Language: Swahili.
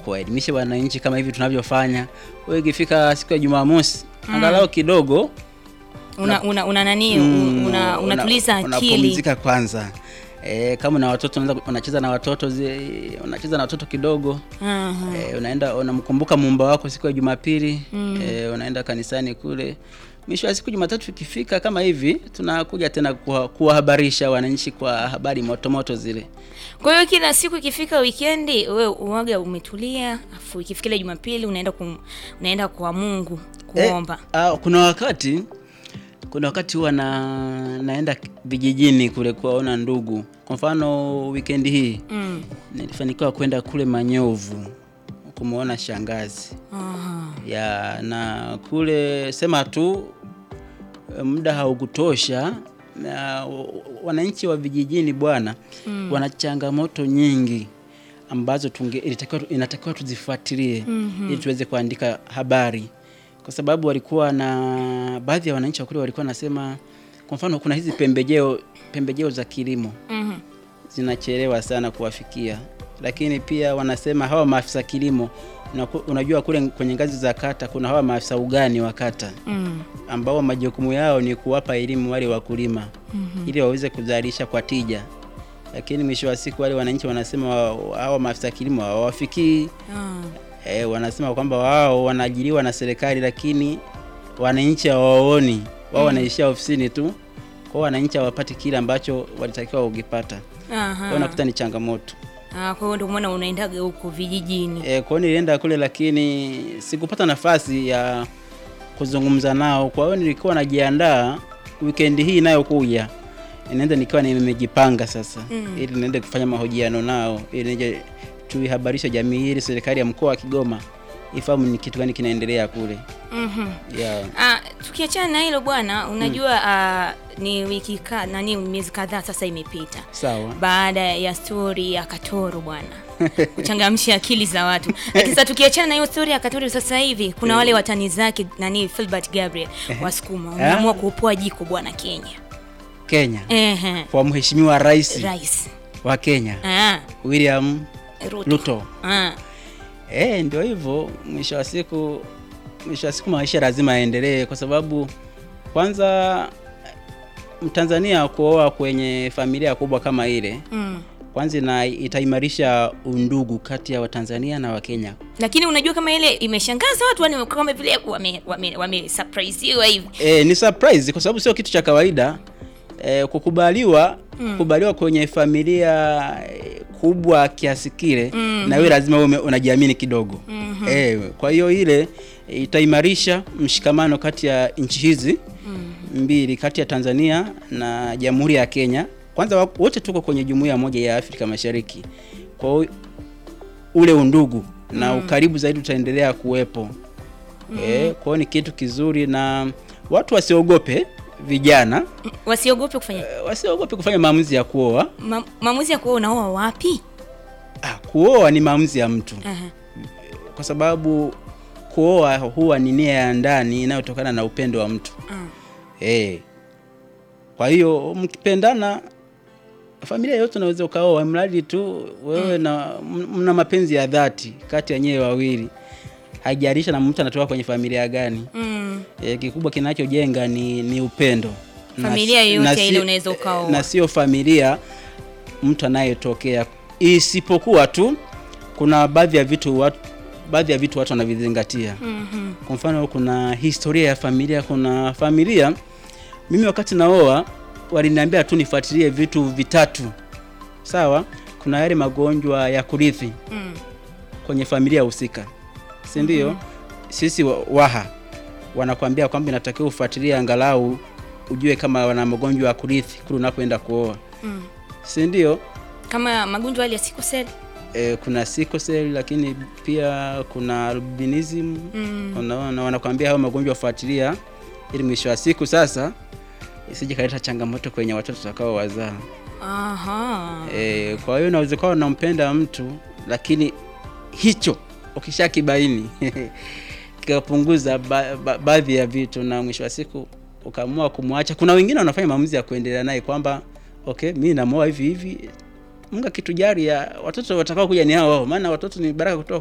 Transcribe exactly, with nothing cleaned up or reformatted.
kuwaelimisha wananchi kama hivi tunavyofanya. Wewe ikifika siku ya Jumamosi mm. angalau kidogo una una, una nani mm, una unatuliza una, akili. Unapumzika kwanza. Eh, kama na watoto unaanza unacheza na watoto zi, unacheza na watoto kidogo. Uh-huh. Eh, unaenda unamkumbuka Muumba wako siku ya Jumapili. Mm. Eh, unaenda kanisani kule. Mwisho wa siku Jumatatu ikifika kama hivi tunakuja tena kuwahabarisha wananchi kwa habari moto moto zile. Kwa hiyo kila siku ikifika weekend wewe uaga umetulia, afu ikifika Jumapili unaenda kum, unaenda kwa Mungu kuomba. Eh, uh, kuna wakati kuna wakati huwa na naenda vijijini kule kuwaona ndugu. Kwa mfano weekend hii mm. nilifanikiwa kwenda kule Manyovu kumuona shangazi. Aha. Ya na kule sema tu muda haukutosha, na wananchi wa vijijini bwana mm. wana changamoto nyingi ambazo tunge ilitakiwa inatakiwa tuzifuatilie mm-hmm. ili tuweze kuandika habari. Kwa sababu walikuwa na baadhi ya wananchi wa kule walikuwa nasema kwa mfano kuna hizi pembejeo pembejeo za kilimo mm-hmm. zinachelewa sana kuwafikia, lakini pia wanasema hawa maafisa kilimo unajua kule kwenye ngazi za kata kuna hawa maafisa ugani wa kata mm. ambao majukumu yao ni kuwapa elimu wale wakulima mm-hmm. ili waweze kuzalisha kwa tija, lakini mwisho wa siku wale wananchi wanasema hawa maafisa kilimo hawafikii. mm. Eh, wanasema kwamba wao wanaajiriwa na serikali lakini wananchi hawaoni, wao wanaishia mm. ofisini tu, kwa wananchi hawapati kile ambacho walitakiwa ungepata. Aha. Kwa unakuta ni changamoto. Ah, kwa hiyo ndio maana unaendaga huko vijijini. Eh, kwa hiyo nilienda kule lakini sikupata nafasi ya kuzungumza nao. Kwa hiyo nilikuwa najiandaa weekend hii inayokuja. Ninaenda nikiwa nimejipanga sasa mm. ili niende kufanya mahojiano nao, ili nije tuihabarisha jamii ili serikali ya mkoa wa Kigoma ifahamu ni kitu gani kinaendelea kule. Mhm. Yeah. Ah, tukiachana na hilo bwana, unajua mm. ah, ni wiki ka nani miezi kadhaa sasa imepita. Sawa. Baada ya story ya Katoro bwana. Kuchangamsha akili za watu. Lakini sasa tukiachana na hiyo story ya Katoro sasa hivi kuna wale watani zake nani Philbert Gabriel Wasukuma wameamua kuupoa jiko bwana Kenya. Kenya. Ehe. Kwa mheshimiwa rais. Rais wa Kenya. Ah. William Ruto. Ruto. Ah. Eh, ndio hivyo, mwisho wa siku mwisho wa siku maisha lazima yaendelee, kwa sababu kwanza Mtanzania kuoa kwenye familia kubwa kama ile mm. kwanza na itaimarisha undugu kati ya Watanzania na Wakenya. Lakini unajua kama ile imeshangaza watu wani kama vile wame wame, wame surpriseiwa hivi. Eh, ni surprise kwa sababu sio kitu cha kawaida. Eh, kukubaliwa mm. kukubaliwa kwenye familia kubwa kiasi kile mm-hmm. na wewe lazima uwe unajiamini kidogo. Mm-hmm. Eh, kwa hiyo ile itaimarisha mshikamano kati ya nchi hizi mm-hmm. mbili, kati ya Tanzania na Jamhuri ya Kenya. Kwanza wote tuko kwenye jumuiya moja ya Afrika Mashariki. Kwa hiyo ule undugu na mm-hmm. ukaribu zaidi utaendelea kuwepo. Mm-hmm. Eh, kwa hiyo ni kitu kizuri na watu wasiogope, vijana wasiogope kufanya uh, wasiogope kufanya maamuzi ya kuoa. Ma, maamuzi ya kuoa unaoa wapi? Ah, kuoa ni maamuzi ya mtu. Uh-huh. Kwa sababu kuoa huwa ni nia ya ndani inayotokana na upendo wa mtu. Uh-huh. Eh. Kwa hiyo mkipendana familia yote unaweza ukaoa mradi tu wewe mm. na mna mapenzi ya dhati kati ya nyewe wawili. Haijalisha na mtu anatoka kwenye familia gani. Mm. E, kikubwa kinachojenga ni ni upendo. Familia yote ile unaweza ukaoa. Na sio familia mtu anayetokea, isipokuwa tu kuna baadhi ya vitu watu baadhi ya vitu watu wanavizingatia. Mhm. Kwa mfano kuna historia ya familia, kuna familia mimi wakati naoa waliniambia tu nifuatilie vitu vitatu. Sawa? Kuna yale magonjwa ya kurithi. Mm. Kwenye familia husika. Si ndio? Mm-hmm. Sisi Waha wanakuambia kwamba inatakiwa ufuatilie angalau ujue kama wana magonjwa ya kurithi kule unapoenda kuoa. Mm. Si ndio? Kama magonjwa ya sickle cell? Eh, kuna sickle cell lakini pia kuna albinism. Mm. Unaona wanakuambia hao magonjwa ufuatilia ili mwisho wa siku sasa isije kaleta changamoto kwenye watoto watakao wazaa. Aha. Eh, kwa hiyo unaweza kuwa unampenda mtu lakini hicho ukishakibaini kikapunguza ba, ba, baadhi ya vitu na mwisho wa siku ukaamua kumwacha. Kuna wengine wanafanya maamuzi ya kuendelea naye kwamba okay, mimi namoa hivi hivi. Mungu akitujali ya watoto watakao kuja ni hao, maana watoto ni baraka kutoka